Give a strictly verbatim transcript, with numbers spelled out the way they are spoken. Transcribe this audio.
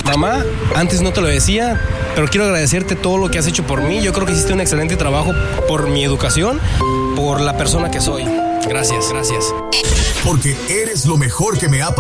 Mamá, antes no te lo decía, pero quiero agradecerte todo lo que has hecho por mí. Yo creo que hiciste un excelente trabajo por mi educación, por la persona que soy. Gracias, gracias. Porque eres lo mejor que me ha pasado.